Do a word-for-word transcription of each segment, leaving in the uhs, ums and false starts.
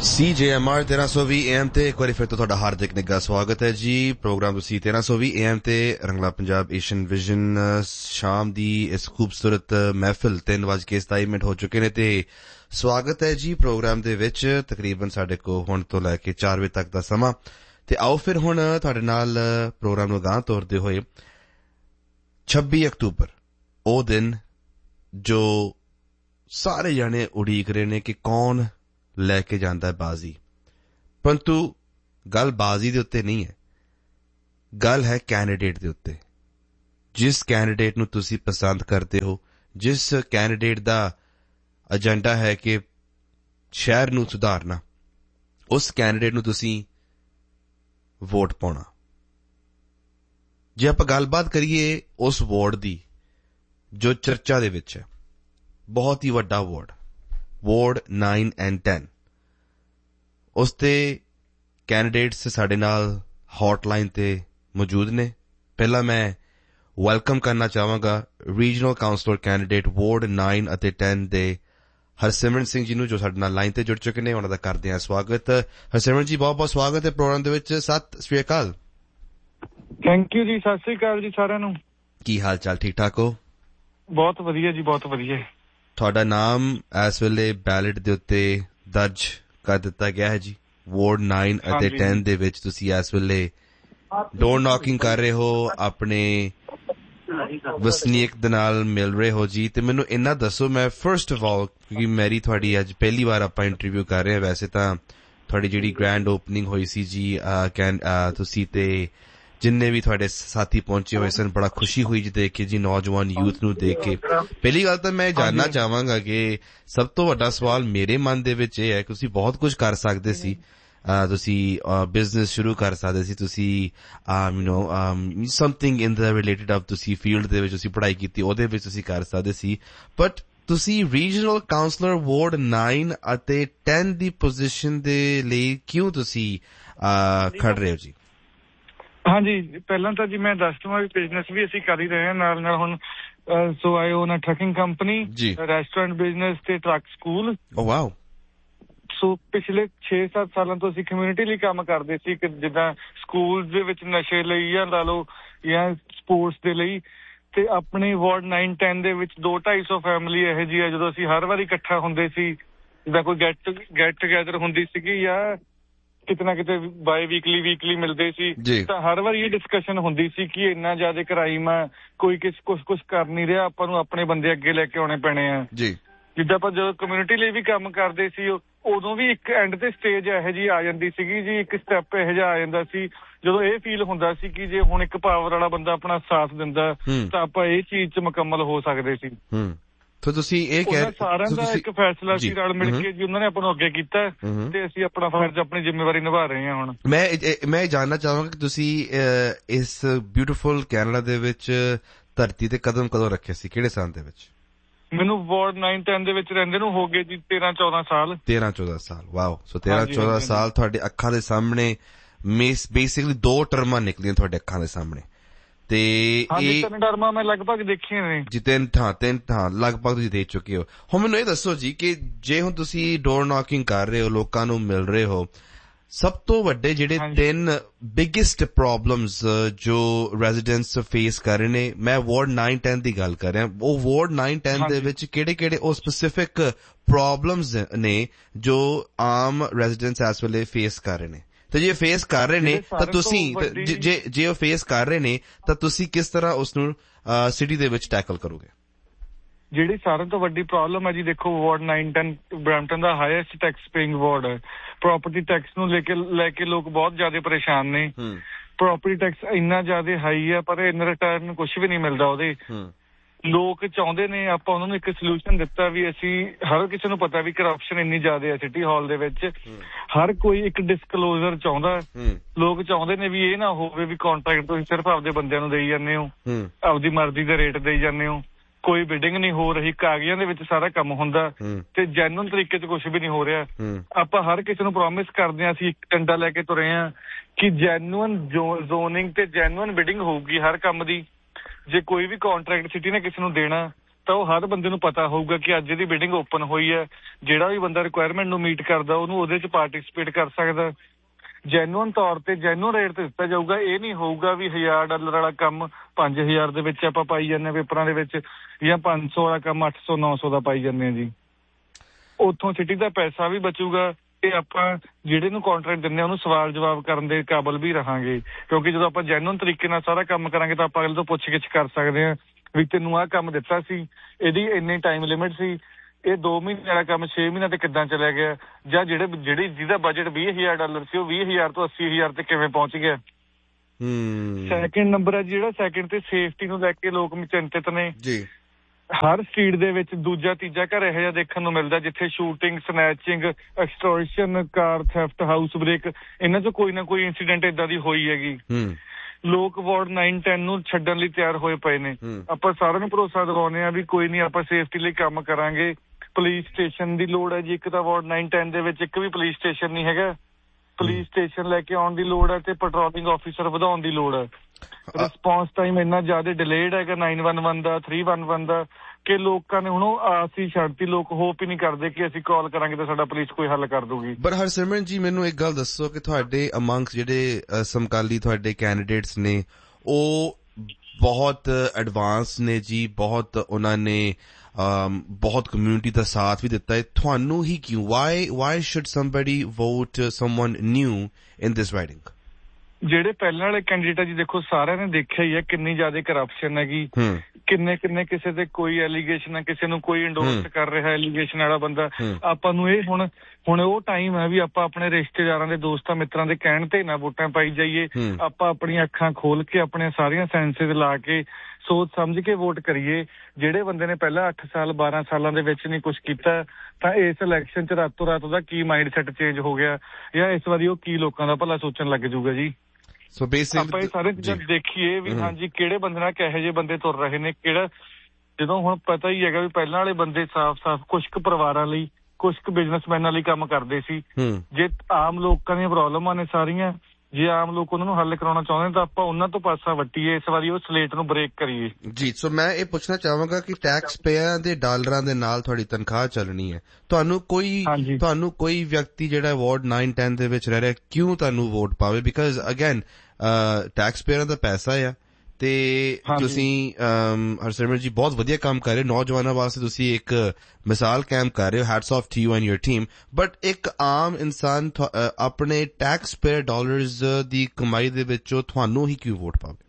सी जे M R तेरह सौ भी ए एम ते एक बार फिर तो तुहाडा हार्दिक निघा स्वागत है जी। प्रोग्राम तुसी तेरह सौ भी ए एम ते रंगला पंजाब एशियन विजन शाम दी इस खूबसूरत महफिल तीन बज के सताई मिनट हो चुके ने ते स्वागत है जी प्रोग्राम दे विच। तकरीबन साडे को हुण तो लैके चार बजे तक दा समा ते आओ फिर हुण तुहाडे नाल प्रोग्राम नूं गांह तोरदे होए छब्बी अक्तूबर ओ दिन जो सारे जने उड़ीक रहे ने कि कौन लैके जांदा है बाजी, परंतु गल बाजी दे उत्ते नहीं है, गल है कैंडिडेट दे उत्ते। जिस कैंडिडेट नूं तुसी पसंद करते हो, जिस कैंडिडेट दा एजेंडा है कि शहर नूं सुधारना, उस कैंडिडेट नूं तुसी वोट पाउणा। जे आपां गलबात करिए उस वार्ड दी जो चर्चा दे विच है, बहुत ही वड्डा ward ward nine and ten, उसते candidates साडे नाल हॉटलाइन ते मौजूद ने। पहला मैं वेलकम करना चाहांगा regional counsellor candidate ward nine अते टेन दे हरसिमरन सिंह जी नूं जो साडे नाल लाइन ते जुड़ चुके ने। उन्हां दा करदे हां स्वागत। हरसिमरन जी बहुत बहुत स्वागत है प्रोग्राम दे विच। सत श्री अकाल। थैंक यू जी, सत श्री अकाल जी सारिਆਂ ਨੂੰ। ਕੀ हाल चाल, ठीक ठाक हो? बहुत वधिया जी, बहुत वधिया। ਤੁਹਾਡਾ ਨਾਮ ਇਸ ਵੇਲੇ ਬੈਲਟ ਦੇ ਉੱਤੇ ਦਰਜ ਕਰ ਦਿੱਤਾ ਗਿਆ ਹੈ ਜੀ। ਵਾਰਡ ਨਾइन ਅਤੇ टेन ਦੇ ਵਿੱਚ ਤੁਸੀਂ ਇਸ ਵੇਲੇ ਡੋਰ ਨੌਕਿੰਗ ਕਰ ਰਹੇ ਹੋ, ਆਪਣੇ ਵਸਨੀਕ ਦੇ ਨਾਲ ਮਿਲ ਰਹੇ ਹੋ ਜੀ। ਤੇ ਮੈਨੂੰ ਇੰਨਾ ਦੱਸੋ, ਮੈਂ ਫਰਸਟ ਆਫ ਆਲ, ਕਿਉਂਕਿ ਮੇਰੀ ਤੁਹਾਡੀ ਅੱਜ ਪਹਿਲੀ ਵਾਰ ਆਪਾਂ ਇੰਟਰਵਿਊ ਕਰ ਰਹੇ ਹਾਂ, ਵੈਸੇ ਤਾਂ ਤੁਹਾਡੀ ਜਿਹੜੀ ਗ੍ਰੈਂਡ ਓਪਨਿੰਗ ਹੋਈ ਸੀ ਜੀ, ਤੁਸੀਂ ਤੇ जिन्ने भी थोड़े साथी पहुंचे हुए सन, बड़ा खुशी हुई जी देख के जी, नौजवान यूथ नूं देख के। पहली गल तो मैं जानना चाहांगा कि सब तो वड्डा सवाल मेरे मन दे विच इह है कि तुसीं बहुत कुछ कर सकदे सी, तुसीं बिजनेस शुरू कर सकदे सी, तुसीं you know something in the related of तुसीं फील्ड दे विच तुसीं पढ़ाई कीती, ओहदे विच तुसीं कर सकदे सी, बट तुसीं रीजनल काउंसलर वार्ड नाइन ਅਤੇ टेन ਦੀ ਪੋਜੀਸ਼ਨ ਦੇ ਲਈ ਕਿਉਂ ਤੁਸੀਂ ਖੜ ਰਹੇ ਹੋ ਜੀ? ਹਾਂਜੀ, ਪਹਿਲਾਂ ਤਾਂ ਜੀ ਮੈਂ ਦੱਸ ਦਵਾਂ ਵੀ ਬਿਜ਼ਨਸ ਵੀ ਅਸੀਂ ਕਰ ਹੀ ਰਹੇ ਹਾਂ ਨਾਲ ਨਾਲ। ਹੁਣ ਸੋ ਆਈ on a trucking company, restaurant business ਤੇ ਟਰੱਕ ਸਕੂਲ। ਓ ਵਾਓ। ਸੋ ਪਿਛਲੇ ਛੇ ਸੱਤ ਸਾਲਾਂ ਤੋਂ ਅਸੀਂ ਕਮਿਊਨਿਟੀ ਲਈ ਕੰਮ ਕਰਦੇ ਸੀ, ਕਿ ਜਿੱਦਾਂ ਸਕੂਲ ਦੇ ਵਿੱਚ ਨਸ਼ੇ ਲਈ ਜਾਂ ਲਾ ਲਓ ਜਾਂ ਸਪੋਰਟਸ ਦੇ ਲਈ। ਤੇ ਆਪਣੇ ਵਾਰਡ ਨਾइन टेन ਦੇ ਵਿੱਚ ਦੋ ਢਾਈ ਸੌ ਫੈਮਿਲੀ ਇਹੋ ਜਿਹੀ ਹੈ, ਜਦੋਂ ਅਸੀਂ ਹਰ ਵਾਰੀ ਇਕੱਠਾ ਹੁੰਦੇ ਸੀ, ਜਿੱਦਾਂ ਕੋਈ ਗੈਟ ਗੈਟ ਟੂਗੈਦਰ ਹੁੰਦੀ ਸੀਗੀ ਜਾਂ ਕਿਤੇ ਨਾ ਕਿਤੇ ਬਾਈ ਵੀਕਲੀ ਵੀਕਲੀ ਮਿਲਦੇ ਸੀ, ਤਾਂ ਹਰ ਵਾਰੀ ਇਹ ਡਿਸਕਸ਼ਨ ਹੁੰਦੀ ਸੀ ਕਿ ਇੰਨਾ ਜ਼ਿਆਦਾ ਕ੍ਰਾਈਮ ਆ, ਕੋਈ ਕਿਸ ਕੁਛ ਕੁਛ ਕਰ ਨਹੀਂ ਰਿਹਾ, ਆਪਾਂ ਨੂੰ ਆਪਣੇ ਬੰਦੇ ਅੱਗੇ ਲੈ ਕੇ ਆਉਣੇ ਪੈਣੇ ਆ ਜੀ। ਜਿੱਦਾਂ ਆਪਾਂ ਜਦੋਂ ਕਮਿਊਨਿਟੀ ਲਈ ਵੀ ਕੰਮ ਕਰਦੇ ਸੀ, ਉਦੋਂ ਵੀ ਇੱਕ ਐਂਡ ਤੇ ਸਟੇਜ ਇਹੋ ਜਿਹੀ ਆ ਜਾਂਦੀ ਸੀਗੀ ਜੀ, ਇੱਕ ਸਟੈਪ ਇਹੋ ਜਿਹਾ ਆ ਜਾਂਦਾ ਸੀ ਜਦੋਂ ਇਹ ਫੀਲ ਹੁੰਦਾ ਸੀ ਕਿ ਜੇ ਹੁਣ ਇੱਕ ਪਾਵਰ ਵਾਲਾ ਬੰਦਾ ਆਪਣਾ ਸਾਥ ਦਿੰਦਾ ਤਾਂ ਆਪਾਂ ਇਹ ਚੀਜ਼ 'ਚ ਮੁਕੰਮਲ ਹੋ ਸਕਦੇ ਸੀ। ਤਾਂ ਤੁਸੀਂ ਇਹ ਕਹਿ ਰਹੇ ਸਾਰਿਆਂ ਦਾ ਇੱਕ ਫੈਸਲਾ ਸੀ ਰਲ ਮਿਲ ਕੇ ਜੀ, ਉਹਨਾਂ ਨੇ ਆਪਾਂ ਨੂੰ ਅੱਗੇ ਕੀਤਾ ਤੇ ਅਸੀਂ ਆਪਣਾ ਫਰਜ਼, ਆਪਣੀ ਜ਼ਿੰਮੇਵਾਰੀ ਨਿਭਾ ਰਹੇ ਹਾਂ। ਹੁਣ ਮੈਂ ਮੈਂ ਜਾਣਨਾ ਚਾਹਾਂਗਾ ਕਿ ਤੁਸੀਂ ਇਸ ਬਿਊਟੀਫੁਲ ਕੈਨੇਡਾ ਦੇ ਵਿੱਚ ਧਰਤੀ ਤੇ ਕਦਮ ਕਦੋਂ ਰੱਖੇ ਸੀ, ਕਿਹੜੇ ਸਾਲ ਦੇ ਵਿੱਚ? ਮੈਨੂੰ ਵਾਰਡ ਨਾइन टेन ਦੇ ਵਿੱਚ ਰਹਿੰਦੇ ਨੂੰ ਹੋ ਗਏ ਜੀ ਤੇਰਾਂ ਚੌਦਾਂ ਸਾਲ। ਤੇਰਾਂ ਚੌਦਾਂ ਸਾਲ, ਵਾਓ। ਸੋ ਤੇਰਾਂ ਚੌਦਾਂ ਸਾਲ ਤੁਹਾਡੇ ਅੱਖਾਂ ਦੇ ਸਾਹਮਣੇ ਬੇਸਿਕਲੀ ਦੋ ਟਰਮਾਂ ਨਿਕਲੀਆਂ ਤੁਹਾਡੇ ਅੱਖਾਂ ਦੇ ਸਾਹਮਣੇ, ਤੇ ਇਹ ਤਿੰਨ ਟਰਮਾਂ ਮੈਂ ਲਗਭਗ ਦੇਖੀਆਂ ਨੇ ਜੀ। ਤਿੰਨ ਥਾਂ ਤਿੰਨ ਥਾਂ ਲਗਭਗ ਤੁਸੀਂ ਦੇਖ ਚੁੱਕੇ ਹੋ। ਹੁਣ ਮੈਨੂੰ ਇਹ ਦੱਸੋ ਜੀ ਕਿ ਜੇ ਹੁਣ ਤੁਸੀਂ ਡੋਰ ਨੌਕਿੰਗ ਕਰ ਰਹੇ ਹੋ, ਲੋਕਾਂ ਨੂੰ ਮਿਲ ਰਹੇ ਹੋ, ਸਭ ਤੋਂ ਵੱਡੇ ਜਿਹੜੇ ਤਿੰਨ ਬਿਗੇਸਟ ਪ੍ਰੋਬਲਮਸ ਜੋ ਰੈਜ਼ੀਡੈਂਟਸ ਫੇਸ ਕਰ ਰਹੇ ਨੇ, ਮੈਂ ਵਾਰਡ ਨਾइन टेन ਦੀ ਗੱਲ ਕਰ ਰਿਹਾ, ਉਹ ਵਾਰਡ नाइन टेन ਦੇ ਵਿੱਚ ਕਿਹੜੇ ਕਿਹੜੇ ਉਹ ਸਪੈਸਿਫਿਕ ਪ੍ਰੋਬਲਮਸ ਨੇ ਜੋ ਆਮ ਰੈਜ਼ੀਡੈਂਟਸ ਇਸ ਵੇਲੇ ਫੇਸ ਕਰ ਰਹੇ ਨੇ? ਤੇ ਜੇ ਫੇਸ ਕਰ ਰਹੇ ਨੇ ਤਾਂ ਤੁਸੀਂ ਜੇ ਜੇ ਉਹ ਫੇਸ ਕਰ ਰਹੇ ਨੇ ਤਾਂ ਤੁਸੀਂ ਕਿਸ ਤਰ੍ਹਾਂ ਉਸਨੂੰ ਸਿਟੀ ਦੇ ਵਿੱਚ ਟੈਕਲ ਕਰੋਗੇ? ਜਿਹੜੀ ਸਾਰਿਆਂ ਤੋਂ ਵੱਡੀ ਪ੍ਰੋਬਲਮ ਹੈ ਜੀ, ਦੇਖੋ ਵਾਰਡ नाइन टेन ਬਰੈਂਪਟਨ ਦਾ ਹਾਈਐਸਟ ਟੈਕਸ ਪੇਇੰਗ ਵਾਰਡ ਹੈ। ਪ੍ਰੋਪਰਟੀ ਟੈਕਸ ਨੂੰ ਲੈ ਕੇ ਲੈ ਕੇ ਲੋਕ ਬਹੁਤ ਜ਼ਿਆਦਾ ਪਰੇਸ਼ਾਨ ਨੇ। ਪ੍ਰੋਪਰਟੀ ਟੈਕਸ ਇੰਨਾ ਜ਼ਿਆਦਾ ਹਾਈ ਹੈ, ਪਰ ਇਨ ਰਿਟਰਨ ਕੁਛ ਵੀ ਨਹੀਂ ਮਿਲਦਾ ਉਹਦੇ। ਲੋਕ ਚਾਹੁੰਦੇ ਨੇ, ਆਪਾਂ ਉਹਨਾਂ ਨੂੰ ਇੱਕ ਸੋਲਿਊਸ਼ਨ ਦਿੱਤਾ ਵੀ ਅਸੀਂ, ਹਰ ਕਿਸੇ ਨੂੰ ਪਤਾ ਵੀ ਕਰਪਸ਼ਨ ਇੰਨੀ ਜ਼ਿਆਦਾ ਹੈ ਸਿਟੀ ਹਾਲ ਦੇ ਵਿੱਚ, ਹਰ ਕੋਈ ਇੱਕ ਡਿਸਕਲੋਜ਼ਰ ਚਾਹੁੰਦਾ। ਲੋਕ ਚਾਹੁੰਦੇ ਨੇ ਵੀ ਇਹ ਨਾ ਹੋਵੇ ਵੀ ਕੰਟਰੈਕਟ ਤੁਸੀਂ ਸਿਰਫ ਆਪਦੇ ਬੰਦਿਆਂ ਨੂੰ ਦੇਈ ਜਾਂਦੇ ਹੋ, ਆਪਦੀ ਮਰਜ਼ੀ ਦੇ ਰੇਟ ਦੇਈ ਜਾਂਦੇ ਹੋ, ਕੋਈ ਬਿਡਿੰਗ ਨਹੀਂ ਹੋ ਰਹੀ, ਕਾਗਜ਼ਾਂ ਦੇ ਵਿੱਚ ਸਾਰਾ ਕੰਮ ਹੁੰਦਾ ਤੇ ਜੈਨੂਅਨ ਤਰੀਕੇ 'ਚ ਕੁਛ ਵੀ ਨਹੀਂ ਹੋ ਰਿਹਾ। ਆਪਾਂ ਹਰ ਕਿਸੇ ਨੂੰ ਪ੍ਰੋਮਿਸ ਕਰਦੇ ਹਾਂ, ਅਸੀਂ ਇੱਕ ਡੰਡਾ ਲੈ ਕੇ ਤੁਰੇ ਹਾਂ ਕਿ ਜੈਨੂਅਨ ਜ਼ੋਨਿੰਗ ਤੇ ਜੈਨੂਅਨ ਬਿਡਿੰਗ ਹੋਊਗੀ ਹਰ ਕੰਮ ਦੀ। ਜੇ ਕੋਈ ਵੀ ਕੰਟਰੈਕਟ ਸਿਟੀ ਨੇ ਕਿਸੇ ਨੂੰ ਦੇਣਾ ਤਾਂ ਉਹ ਹਰ ਬੰਦੇ ਨੂੰ ਪਤਾ ਹੋਊਗਾ ਕਿ ਅੱਜ ਇਹਦੀ ਬਿਡਿੰਗ ਓਪਨ ਹੋਈ ਹੈ। ਜਿਹੜਾ ਵੀ ਬੰਦਾ ਰਿਕੁਆਇਰਮੈਂਟ ਨੂੰ ਮੀਟ ਕਰਦਾ ਉਹਨੂੰ ਉਹਦੇ 'ਚ ਪਾਰਟੀਸਪੇਟ ਕਰ ਸਕਦਾ। ਜੈਨੂਅਨ ਤੌਰ ਤੇ ਜੈਨੂਅਨ ਰੇਟ ਤੇ ਦਿੱਤਾ ਜਾਊਗਾ। ਇਹ ਨਹੀਂ ਹੋਊਗਾ ਵੀ ਹਜ਼ਾਰ ਡਾਲਰ ਵਾਲਾ ਕੰਮ ਪੰਜ ਹਜ਼ਾਰ ਦੇ ਵਿੱਚ ਆਪਾਂ ਪਾਈ ਜਾਂਦੇ ਹਾਂ ਪੇਪਰਾਂ ਦੇ ਵਿੱਚ, ਜਾਂ ਪੰਜ ਸੌ ਵਾਲਾ ਕੰਮ ਅੱਠ ਸੌ ਨੌ ਸੌ ਦਾ ਪਾਈ ਜਾਂਦੇ ਹਾਂ ਜੀ। ਉੱਥੋਂ ਸਿਟੀ ਦਾ ਪੈਸਾ ਵੀ ਬਚੂਗਾ ਤੇ ਆਪਾਂ ਜਿਹੜੇ ਨੂੰ ਕਾਂਟਰੈਕਟ ਦਿੰਦੇ ਹਾਂ ਉਹਨੂੰ ਸਵਾਲ ਜਵਾਬ ਕਰਨ ਦੇ ਕਾਬਲ ਵੀ ਰਹਾਂਗੇ, ਕਿਉਂਕਿ ਜਦੋਂ ਆਪਾਂ ਜੈਨੂਅਨ ਤਰੀਕੇ ਨਾਲ ਸਾਰਾ ਕੰਮ ਕਰਾਂਗੇ ਤਾਂ ਆਪਾਂ ਅਗਲੇ ਤੋਂ ਪੁੱਛ ਗਿੱਛ ਕਰ ਸਕਦੇ ਹਾਂ ਵੀ ਤੈਨੂੰ ਆਹ ਕੰਮ ਦਿੱਤਾ ਸੀ, ਇਹਦੀ ਇੰਨੀ ਟਾਈਮ ਲਿਮਿਟ ਸੀ, ਇਹ ਦੋ ਮਹੀਨੇ ਵਾਲਾ ਕੰਮ ਛੇ ਮਹੀਨਿਆਂ ਤੇ ਕਿੱਦਾਂ ਚਲਿਆ ਗਿਆ, ਜਾਂ ਜਿਹੜੇ ਜਿਹੜੀ ਜਿਹਦਾ ਬਜਟ ਵੀਹ ਹਜ਼ਾਰ ਡਾਲਰ ਸੀ ਉਹ ਵੀਹ ਹਜ਼ਾਰ ਤੋਂ ਅੱਸੀ ਹਜ਼ਾਰ ਤੇ ਕਿਵੇਂ ਪਹੁੰਚ ਗਿਆ। ਸੈਕਿੰਡ ਨੰਬਰ ਹੈ ਜਿਹੜਾ ਸੈਕਿੰਡ ਤੇ ਸੇਫਟੀ ਨੂੰ ਲੈ ਕੇ ਲੋਕ ਚਿੰਤਿਤ ਨੇ ਜੀ। ਹਰ ਸਟਰੀਟ ਦੇ ਵਿੱਚ ਦੂਜਾ ਤੀਜਾ ਘਰ ਇਹੋ ਜਿਹਾ ਦੇਖਣ ਨੂੰ ਮਿਲਦਾ ਜਿੱਥੇ ਸ਼ੂਟਿੰਗ, ਸਨੈਚਿੰਗ, ਐਕਸਟੋਰਸ਼ਨ, ਕਾਰ ਥੈਫਟ, ਹਾਊਸ ਬ੍ਰੇਕ, ਇਹਨਾਂ 'ਚ ਕੋਈ ਨਾ ਕੋਈ ਇੰਸੀਡੈਂਟ ਏਦਾਂ ਦੀ ਹੋਈ ਹੈਗੀ। ਲੋਕ ਵਾਰਡ ਨਾਈਨ ਟੈਨ ਨੂੰ ਛੱਡਣ ਲਈ ਤਿਆਰ ਹੋਏ ਪਏ ਨੇ। ਆਪਾਂ ਸਾਰਿਆਂ ਨੂੰ ਭਰੋਸਾ ਦਿਵਾਉਂਦੇ ਹਾਂ ਵੀ ਕੋਈ ਨਹੀਂ, ਆਪਾਂ ਸੇਫਟੀ ਲਈ ਕੰਮ ਕਰਾਂਗੇ। ਪੁਲਿਸ ਸਟੇਸ਼ਨ ਦੀ ਲੋੜ ਹੈ ਜੀ। ਇੱਕ ਤਾਂ ਵਾਰਡ ਨਾਈਨ ਟੈਨ ਦੇ ਵਿੱਚ ਇੱਕ ਵੀ ਪੁਲਿਸ ਸਟੇਸ਼ਨ ਨਹੀਂ ਹੈਗਾ। ਪੁਲਿਸ ਸਟੇਸ਼ਨ ਲੈ ਕੇ ਆਉਣ ਦੀ ਲੋੜ ਹੈ ਤੇ ਪੈਟਰੋਲਿੰਗ ਆਫੀਸਰ ਵਧਾਉਣ ਦੀ ਲੋੜ ਹੈ। ਰਿਸਪੌਂਸ ਟਾਈਮ ਇੰਨਾ ਜ਼ਿਆਦਾ ਡਿਲੇਡ ਹੈਗਾ ਨਾਈਨ ਵਨ ਵਨ ਦਾ, ਥ੍ਰੀ ਵਨ ਵਨ ਦਾ, ਕਿ ਲੋਕਾਂ ਨੇ ਹੁਣ ਉਹ ਆਸ ਹੀ ਛੱਡਤੀ। ਲੋਕ ਹੋਪ ਹੀ ਨਹੀਂ ਕਰਦੇ ਕਿ ਅਸੀਂ ਕਾਲ ਕਰਾਂਗੇ ਤਾਂ ਸਾਡਾ ਪੁਲਿਸ ਕੋਈ ਹੱਲ ਕਰ ਦੂਗੀ। ਪਰ ਹਰਸਿਮਰਨ ਜੀ ਮੈਨੂੰ ਇੱਕ ਗੱਲ ਦੱਸੋ ਕਿ ਤੁਹਾਡੇ ਅਮੰਗਸ ਜਿਹੜੇ ਸਮਕਾਲੀ ਤੁਹਾਡੇ ਕੈਂਡੀਡੇਟਸ ਨੇ ਉਹ ਬਹੁਤ ਐਡਵਾਂਸ ਨੇ ਜੀ, ਬਹੁਤ ਉਹਨਾਂ ਨੇ ਬਹੁਤ ਕਮਿਊਨਿਟੀ ਦਾ ਸਾਥ ਵੀ ਦਿੱਤਾ ਹੈ। ਤੁਹਾਨੂੰ ਹੀ ਕਿਉਂ, why why should somebody vote someone new in this riding? ਜਿਹੜੇ ਪਹਿਲਾਂ ਵਾਲੇ ਕੈਂਡੀਡੇਟ ਜੀ ਦੇਖੋ ਸਾਰਿਆਂ ਨੇ ਦੇਖਿਆ ਹੀ ਹੈ ਕਿੰਨੀ ਜ਼ਿਆਦਾ ਕਰਪਸ਼ਨ ਹੈਗੀ, ਕਿੰਨੇ ਕਿੰਨੇ ਕਿਸੇ ਤੇ ਕੋਈ ਐਲੀਗੇਸ਼ਨ ਹੈ, ਕਿਸੇ ਨੂੰ ਕੋਈ ਇੰਡੋਰਸ ਕਰ ਰਿਹਾ ਐਲੀਗੇਸ਼ਨ ਵਾਲਾ ਬੰਦਾ। ਆਪਾਂ ਨੂੰ ਇਹ ਹੁਣ ਹੁਣ ਉਹ ਟਾਈਮ ਹੈ ਵੀ ਆਪਾਂ ਆਪਣੇ ਰਿਸ਼ਤੇਦਾਰਾਂ ਦੇ, ਦੋਸਤਾਂ ਮਿੱਤਰਾਂ ਦੇ ਕਹਿਣ ਤੇ ਨਾ ਵੋਟਾਂ ਪਾਈ ਜਾਈਏ। ਆਪਾਂ ਆਪਣੀਆਂ ਅੱਖਾਂ ਖੋਲ ਕੇ ਆਪਣੀਆਂ ਸਾਰੀਆਂ ਸੈਂਸਿਸ ਲਾ ਕੇ ਸੋਚ ਸਮਝ ਕੇ ਵੋਟ ਕਰੀਏ। ਜਿਹੜੇ ਬੰਦੇ ਨੇ ਪਹਿਲਾਂ ਅੱਠ ਸਾਲ ਬਾਰਾਂ ਸਾਲਾਂ ਦੇ ਵਿੱਚ ਨਹੀਂ ਕੁਛ ਕੀਤਾ ਤਾਂ ਇਸ ਇਲੈਕਸ਼ਨ 'ਚ ਰਾਤੋਂ ਰਾਤ ਉਹਦਾ ਕੀ ਮਾਈਂਡ ਸੈਟ ਚੇਂਜ ਹੋ ਗਿਆ, ਜਾਂ ਇਸ ਵਾਰੀ ਉਹ ਕੀ ਲੋਕਾਂ ਦਾ ਭਲਾ ਸੋਚਣ ਲੱਗ ਜਾਊਗਾ ਜੀ। ਸੋ ਬੇਸਿਕਲੀ ਆਪਾਂ ਇਹ ਸਾਰੇ ਚੀਜ਼ਾਂ ਦੇਖੀਏ ਵੀ ਹਾਂਜੀ ਕਿਹੜੇ ਬੰਦੇ ਨਾਲ ਕਿਹੋ ਜਿਹੇ ਬੰਦੇ ਤੁਰ ਰਹੇ ਨੇ। ਕਿਹੜਾ ਜਦੋਂ ਹੁਣ ਪਤਾ ਹੀ ਹੈਗਾ ਵੀ ਪਹਿਲਾਂ ਵਾਲੇ ਬੰਦੇ ਸਾਫ਼-ਸਾਫ਼ ਕੁਛ ਕੁ ਪਰਿਵਾਰਾਂ ਲਈ, ਕੁਛ ਕੁ ਬਿਜ਼ਨਸਮੈਨਾਂ ਲਈ ਕੰਮ ਕਰਦੇ ਸੀ। ਜੇ ਆਮ ਲੋਕਾਂ ਦੀਆਂ ਪ੍ਰੋਬਲਮਾਂ ਨੇ ਸਾਰੀਆਂ, ਜੇ ਆਮ ਲੋਕ ਉਹਨਾਂ ਨੂੰ ਹੱਲ ਕਰਾਉਣਾ ਚਾਹੁੰਦੇ ਤਾਂ ਆਪਾਂ ਉਹਨਾਂ ਤੋਂ ਪਾਸਾ ਵੱਟੀਏ, ਇਸ ਵਾਰੀ ਉਹ ਸਲੇਟ ਨੂੰ ਬ੍ਰੇਕ ਕਰੀਏ ਜੀ। ਸੋ ਮੈਂ ਇਹ ਪੁੱਛਣਾ ਚਾਹਾਂਗਾ ਕਿ ਟੈਕਸ ਪੇਅਰਾਂ ਦੇ ਡਾਲਰਾਂ ਦੇ ਨਾਲ ਤੁਹਾਡੀ ਤਨਖਾਹ ਚੱਲਣੀ ਹੈ, ਤੁਹਾਨੂੰ ਕੋਈ ਤੁਹਾਨੂੰ ਕੋਈ ਵਿਅਕਤੀ ਜਿਹੜਾ ਵਾਰਡ ਨਾਈਨ ਟੈਨ ਦੇ ਵਿੱਚ ਰਹਿ ਰਿਹਾ ਕਿਉਂ ਤੁਹਾਨੂੰ ਵੋਟ ਪਾਵੇ? ਬਿਕਾਜ਼ ਅਗੇਨ ਟੈਕਸ ਪੇਅਰਾਂ ਦਾ ਪੈਸਾ ਆ ਤੇ ਤੁਸੀਂ ਹਰਸਿਮਰਨ ਜੀ ਬਹੁਤ ਵਧੀਆ ਕੰਮ ਕਰ ਰਹੇ ਹੋ, ਨੌਜਵਾਨਾਂ ਵਾਸਤੇ ਤੁਸੀਂ ਇੱਕ ਮਿਸਾਲ ਕਾਇਮ ਕਰ ਰਹੇ ਹੋ। Hats of to you and your team. But ਇੱਕ ਆਮ ਇਨਸਾਨ ਆਪਣੇ ਟੈਕਸ ਪੇਅਰ ਡਾਲਰਸ ਦੀ ਕਮਾਈ ਦੇ ਵਿੱਚੋਂ ਤੁਹਾਨੂੰ ਹੀ ਕਿਉਂ ਵੋਟ ਪਾਵੇ?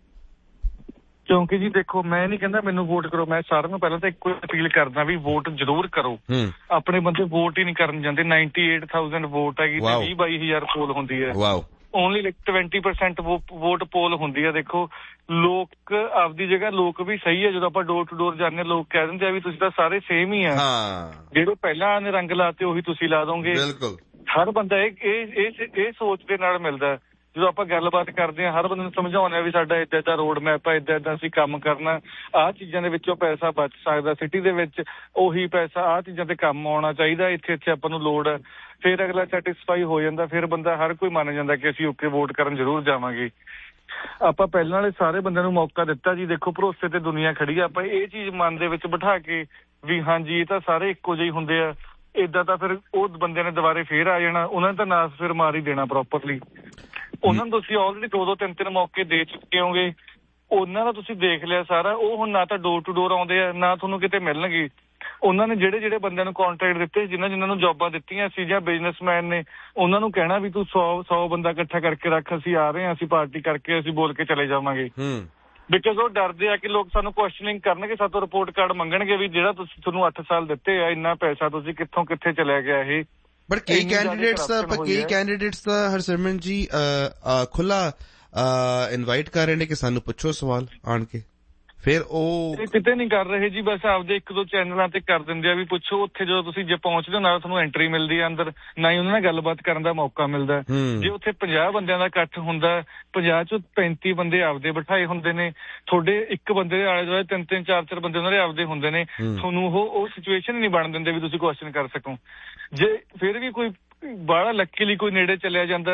ਕਿਉਂਕਿ ਜੀ ਦੇਖੋ ਮੈਂ ਨਹੀਂ ਕਹਿੰਦਾ ਮੈਨੂੰ ਵੋਟ ਕਰੋ, ਮੈਂ ਸਾਰਿਆਂ ਨੂੰ ਪਹਿਲਾਂ ਤਾਂ ਇੱਕੋ ਅਪੀਲ ਕਰਦਾ ਵੀ ਵੋਟ ਜ਼ਰੂਰ ਕਰੋ। ਆਪਣੇ ਬੰਦੇ ਵੋਟ ਹੀ ਨਹੀਂ ਕਰਨ ਜਾਂਦੇ। ਨਾਈਨਟੀ ਏਟ ਥਾਊਜੈਂਡ ਵੋਟ ਹੈਗੀ ਤੇ ਵੀਹ ਬਾਈ ਹਜ਼ਾਰ ਪੋਲ ਹੁੰਦੀ ਹੈ। Only like twenty percent vote poll ਹੁੰਦੀ ਹੈ। ਦੇਖੋ ਲੋਕ ਆਪਦੀ ਜਗ੍ਹਾ ਲੋਕ ਵੀ ਸਹੀ ਹੈ। ਜਦੋਂ ਆਪਾਂ ਡੋਰ ਟੂ ਡੋਰ ਜਾਂਦੇ ਲੋਕ ਕਹਿ ਦਿੰਦੇ ਆ ਵੀ ਤੁਸੀਂ ਤਾਂ ਸਾਰੇ ਸੇਮ ਹੀ ਆ, ਜਿਹੜੇ ਪਹਿਲਾਂ ਨੇ ਰੰਗ ਲਾਤੇ ਉਹੀ ਤੁਸੀਂ ਲਾ ਦੋਗੇ। ਹਰ ਬੰਦਾ ਇਹ ਇਹ ਸੋਚ ਦੇ ਨਾਲ ਮਿਲਦਾ। ਜਦੋਂ ਆਪਾਂ ਗੱਲਬਾਤ ਕਰਦੇ ਹਾਂ ਹਰ ਬੰਦੇ ਨੂੰ ਸਮਝਾਉਂਦੇ ਆ ਵੀ ਸਾਡਾ ਏਦਾਂ ਏਦਾਂ ਰੋਡ ਮੈਪ ਆ, ਏਦਾਂ ਏਦਾਂ ਅਸੀਂ ਕੰਮ ਕਰਨਾ, ਆਹ ਚੀਜ਼ਾਂ ਦੇ ਵਿੱਚੋਂ ਪੈਸਾ ਬਚ ਸਕਦਾ ਸਿਟੀ ਦੇ ਵਿੱਚ, ਉਹੀ ਪੈਸਾ ਆਹ ਚੀਜ਼ਾਂ ਤੇ ਕੰਮ ਆਉਣਾ ਚਾਹੀਦਾ, ਇੱਥੇ ਇੱਥੇ ਆਪਾਂ ਨੂੰ ਲੋੜ ਹੈ। ਫਿਰ ਅਗਲਾ ਸੈਟਿਸਫਾਈ ਹੋ ਜਾਂਦਾ, ਫਿਰ ਬੰਦਾ ਹਰ ਕੋਈ ਮੰਨ ਜਾਂਦਾ ਕਿ ਅਸੀਂ ਓਕੇ ਵੋਟ ਕਰਨ ਜ਼ਰੂਰ ਜਾਵਾਂਗੇ। ਆਪਾਂ ਪਹਿਲਾਂ ਵਾਲੇ ਸਾਰੇ ਬੰਦਿਆਂ ਨੂੰ ਮੌਕਾ ਦਿੱਤਾ ਜੀ। ਦੇਖੋ ਭਰੋਸੇ ਤੇ ਦੁਨੀਆ ਖੜੀ ਆ। ਆਪਾਂ ਇਹ ਚੀਜ਼ ਮਨ ਦੇ ਵਿੱਚ ਬਿਠਾ ਕੇ ਵੀ ਹਾਂਜੀ ਇਹ ਤਾਂ ਸਾਰੇ ਇੱਕੋ ਜਿਹੇ ਹੁੰਦੇ ਆ, ਏਦਾਂ ਤਾਂ ਫਿਰ ਉਹ ਬੰਦਿਆਂ ਨੇ ਦੁਬਾਰੇ ਫੇਰ ਆ ਜਾਣਾ, ਉਹਨਾਂ ਨੇ ਤਾਂ ਨਾਸ ਫਿਰ ਮਾਰ ਹੀ ਦੇਣਾ ਪ੍ਰੋਪਰਲੀ। ਉਹਨਾਂ ਨੂੰ ਤੁਸੀਂ ਆਲਰੇਡੀ ਦੋ ਦੋ ਤਿੰਨ ਤਿੰਨ ਮੌਕੇ ਦੇ ਚੁੱਕੇ ਹੋਗੇ, ਉਹਨਾਂ ਦਾ ਤੁਸੀਂ ਦੇਖ ਲਿਆ ਸਾਰਾ। ਉਹ ਹੁਣ ਨਾ ਤਾਂ ਡੋਰ ਟੂ ਡੋਰ ਆਉਂਦੇ ਆ, ਨਾ ਤੁਹਾਨੂੰ ਕਿਤੇ ਮਿਲਣਗੇ। ਉਹਨਾਂ ਨੇ ਜਿਹੜੇ ਜਿਹੜੇ ਬੰਦਿਆਂ ਨੂੰ ਕਾਂਟਰੈਕਟ ਦਿੱਤੇ, ਜਿਨ੍ਹਾਂ ਜਿਨ੍ਹਾਂ ਨੂੰ ਜੋਬਾਂ ਦਿੱਤੀਆਂ ਸੀ ਜਾਂ ਬਿਜ਼ਨਸਮੈਨ ਨੇ, ਉਹਨਾਂ ਨੂੰ ਕਹਿਣਾ ਵੀ ਤੂੰ ਸੌ ਸੌ ਬੰਦਾ ਇਕੱਠਾ ਕਰਕੇ ਰੱਖ, ਅਸੀਂ ਆ ਰਹੇ ਹਾਂ, ਅਸੀਂ ਪਾਰਟੀ ਕਰਕੇ ਅਸੀਂ ਬੋਲ ਕੇ ਚਲੇ ਜਾਵਾਂਗੇ। ਬਿਕਾਜ਼ ਉਹ ਡਰਦੇ ਆ ਕਿ ਲੋਕ ਸਾਨੂੰ ਕੁਐਸਚਨਿੰਗ ਕਰਨਗੇ, ਸਾਤੋਂ ਰਿਪੋਰਟ ਕਾਰਡ ਮੰਗਣਗੇ ਵੀ ਜਿਹੜਾ ਤੁਸੀਂ ਤੁਹਾਨੂੰ ਅੱਠ ਸਾਲ ਦਿੱਤੇ ਆ, ਇੰਨਾ ਪੈਸਾ ਤੁਸੀਂ ਕਿੱਥੋਂ ਕਿੱਥੇ ਚਲਿਆ ਗਿਆ ਇਹ। ਬਟ ਕਈ ਕੈਂਡੀਡੇਟਸ ਦਾ ਕਈ ਕੈਂਡੀਡੇਟਸ ਦਾ ਹਰਸਿਮਰਨ ਜੀ ਖੁੱਲਾ ਇਨਵਾਈਟ ਕਰ ਰਹੇ ਨੇ ਕਿ ਸਾਨੂੰ ਪੁੱਛੋ ਸਵਾਲ ਆਣ ਕੇ, ਫਿਰ ਉਹ ਕਿਤੇ ਨਹੀਂ ਕਰ ਰਹੇ ਜੀ। ਬਸ ਆਪਦੇ ਇੱਕ ਦੋ ਚੈਨਲਾਂ ਤੇ ਕਰ ਦਿੰਦੇ ਆ ਵੀ ਪੁੱਛੋ। ਉੱਥੇ ਜਦੋਂ ਤੁਸੀਂ ਜੇ ਪਹੁੰਚਦੇ ਹੋ ਨਾਲ ਤੁਹਾਨੂੰ ਐਂਟਰੀ ਮਿਲਦੀ ਹੈ ਅੰਦਰ, ਨਾ ਹੀ ਉਹਨਾਂ ਨਾਲ ਗੱਲਬਾਤ ਕਰਨ ਦਾ ਮੌਕਾ ਮਿਲਦਾ। ਜੇ ਉੱਥੇ ਪੰਜਾਹ ਬੰਦਿਆਂ ਦਾ ਇਕੱਠ ਹੁੰਦਾ, ਪੰਜਾਹ ਚੋਂ ਪੈਂਤੀ ਬੰਦੇ ਆਪਦੇ ਬਿਠਾਏ ਹੁੰਦੇ ਨੇ, ਤੁਹਾਡੇ ਇੱਕ ਬੰਦੇ ਦੇ ਆਲੇ ਦੁਆਲੇ ਤਿੰਨ ਤਿੰਨ ਚਾਰ ਚਾਰ ਬੰਦੇ ਉਹਨਾਂ ਦੇ ਆਪਦੇ ਹੁੰਦੇ ਨੇ, ਤੁਹਾਨੂੰ ਉਹ ਉਹ ਸਿਚੁਏਸ਼ਨ ਹੀ ਨਹੀਂ ਬਣ ਦਿੰਦੇ ਵੀ ਤੁਸੀਂ ਕੁਐਸਚਨ ਕਰ ਸਕੋ। ਜੇ ਫਿਰ ਵੀ ਕੋਈ ਬਾਹਲਾ ਲੱਕੀ ਲਈ ਕੋਈ ਨੇੜੇ ਚਲਿਆ ਜਾਂਦਾ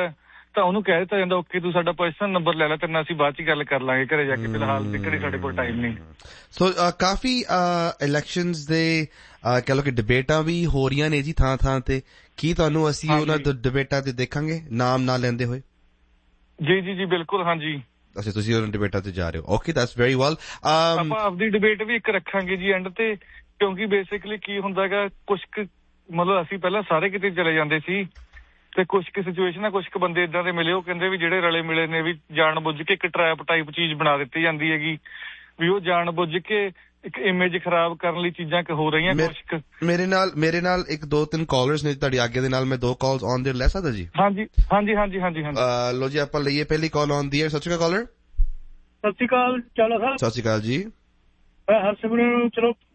ਤਾਂ ਉਹਨੂੰ ਕਹਿ ਦਿੱਤਾ ਜਾਂਦਾ ਓਕੇ ਤੂੰ ਸਾਡਾ ਪਰਸਨਲ ਨੰਬਰ ਲੈ ਲੈ, ਤੇਰੇ ਨਾਲ ਅਸੀਂ ਬਾਅਦ ਚ ਗੱਲ ਕਰ ਲਾਂਗੇ ਘਰੇ ਜਾ ਕੇ, ਫਿਲਹਾਲ ਤੇ ਘਰੇ ਸਾਡੇ ਕੋਲ ਟਾਈਮ ਨਹੀਂ। ਸੋ ਕਾਫੀ ਇਲੈਕਸ਼ਨਸ ਦੇ ਕਹਿ ਲਓ ਕਿ ਡਿਬੇਟਾਂ ਵੀ ਹੋ ਰਹੀਆਂ ਨੇ ਜੀ ਥਾਂ ਥਾਂ ਤੇ, ਕੀ ਤੁਹਾਨੂੰ ਅਸੀਂ ਉਹਨਾਂ ਡਿਬੇਟਾਂ ਤੇ ਦੇਖਾਂਗੇ ਨਾਮ ਨਾ ਲੈਂਦੇ ਹੋਏ? ਜੀ ਜੀ ਜੀ ਬਿਲਕੁਲ, ਹਾਂਜੀ। ਅੱਛਾ, ਤੁਸੀਂ ਉਹਨਾਂ ਡਿਬੇਟਾਂ ਤੇ ਜਾ ਰਹੇ ਹੋ, ਓਕੇ ਦੈਟਸ ਵੈਰੀ ਵੈਲ। ਆਪਾਂ ਆਪਦੀ ਡਿਬੇਟ ਵੀ ਇੱਕ ਰੱਖਾਂਗੇ ਜੀ ਐਂਡ ਤੇ, ਕਿਉਂਕਿ ਬੇਸਿਕਲੀ ਕੀ ਹੁੰਦਾ ਹੈਗਾ, ਕੁਛ ਕੁ ਮਤਲਬ ਅਸੀਂ ਪਹਿਲਾਂ ਸਾਰੇ ਕਿਤੇ ਚਲੇ ਜਾਂਦੇ ਸੀ ਤੇ ਕੁਛ ਕੁ ਸਿਚੁਏਸ਼ਨਾਂ ਕੁਛ ਕੁ ਬੰਦੇ ਏਦਾਂ ਦੇ ਮਿਲੇ, ਉਹ ਕਹਿੰਦੇ ਵੀ ਜਿਹੜੇ ਰਲੇ ਮਿਲੇ ਨੇ ਵੀ ਜਾਣ ਬੁੱਝ ਕੇ ਇੱਕ ਟਰੈਪ ਟਾਈਪ ਚੀਜ਼ ਬਣਾ ਦਿੱਤੀ ਜਾਂਦੀ ਹੈਗੀ, ਵੀ ਉਹ ਜਾਣ ਬੁੱਝ ਕੇ ਇੱਕ ਇਮੇਜ ਖਰਾਬ ਕਰਨ ਲਈ ਚੀਜ਼ਾਂ ਹੋ ਰਹੀਆਂ ਕੁਛ। ਮੇਰੇ ਨਾਲ ਮੇਰੇ ਨਾਲ ਇੱਕ ਦੋ ਤਿੰਨ ਕਾਲਰਸ ਨੇ, ਤੁਹਾਡੀ ਆਗਿਆ ਦੇ ਨਾਲ ਮੈਂ ਦੋ ਕਾਲਸ ਔਨ ਦੇਅਰ ਲੈ ਸਕਦਾ ਜੀ? ਹਾਂਜੀ ਹਾਂਜੀ ਹਾਂਜੀ ਹਾਂਜੀ ਹਾਂਜੀ। ਲੋ ਜੀ, ਆਪਾਂ ਲਈਏ ਪਹਿਲੀ ਕਾਲ ਔਨ ਦੀ ਹੈ। ਸਤਿ ਸ਼੍ਰੀ ਅਕਾਲ ਕਾਲਰ। ਸਤਿ ਸ਼੍ਰੀ ਅਕਾਲ ਚਾਲਾ ਸਾਹਿਬ। ਸਤਿ ਸ਼੍ਰੀ ਅਕਾਲ ਜੀ। ਮੈਂ ਹਰਸਿਮਰਨ ਨੂੰ ਚਲੋ